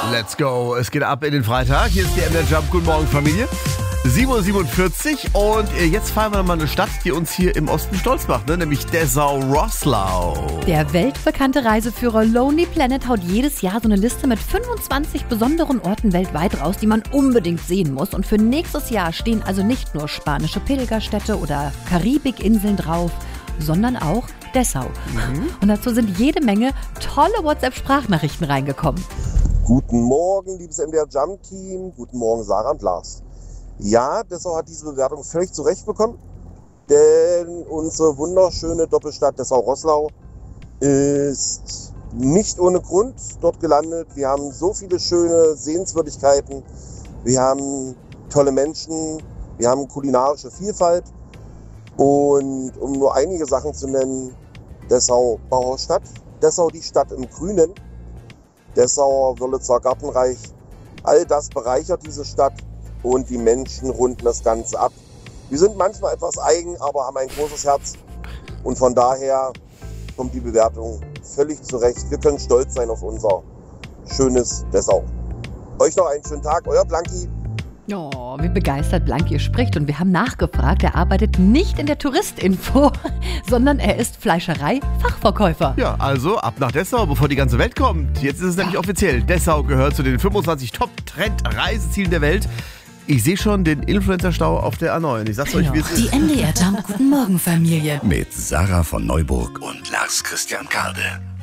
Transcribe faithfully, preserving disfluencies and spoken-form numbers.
Let's go. Es geht ab in den Freitag. Hier ist der M D R Jump. Guten Morgen, Familie. sieben Uhr siebenundvierzig und jetzt fahren wir nochmal eine Stadt, die uns hier im Osten stolz macht, ne? Nämlich Dessau-Roßlau. Der weltbekannte Reiseführer Lonely Planet haut jedes Jahr so eine Liste mit fünfundzwanzig besonderen Orten weltweit raus, die man unbedingt sehen muss. Und für nächstes Jahr stehen also nicht nur spanische Pilgerstädte oder Karibikinseln drauf, sondern auch Dessau. Mhm. Und dazu sind jede Menge tolle WhatsApp-Sprachnachrichten reingekommen. Guten Morgen, liebes M D R Jump-Team. Guten Morgen, Sarah und Lars. Ja, Dessau hat diese Bewertung völlig zu Recht bekommen, denn unsere wunderschöne Doppelstadt Dessau-Roßlau ist nicht ohne Grund dort gelandet. Wir haben so viele schöne Sehenswürdigkeiten, wir haben tolle Menschen, wir haben kulinarische Vielfalt und um nur einige Sachen zu nennen, Dessau Bauer Stadt, Dessau die Stadt im Grünen, Dessauer Wörlitzer Gartenreich, all das bereichert diese Stadt. Und die Menschen runden das Ganze ab. Wir sind manchmal etwas eigen, aber haben ein großes Herz. Und von daher kommt die Bewertung völlig zurecht. Wir können stolz sein auf unser schönes Dessau. Euch noch einen schönen Tag, euer Blanki. Oh, wie begeistert Blanki spricht. Und wir haben nachgefragt, er arbeitet nicht in der Touristinfo, sondern er ist Fleischerei-Fachverkäufer. Ja, also ab nach Dessau, bevor die ganze Welt kommt. Jetzt ist es nämlich offiziell. Dessau gehört zu den fünfundzwanzig Top-Trend-Reisezielen der Welt. Ich sehe schon den Influencer-Stau auf der A neun. Ich sag's euch, wie es ist. Die M D R Jump Guten Morgen Familie. Mit Sarah von Neuburg und Lars Christian Karde.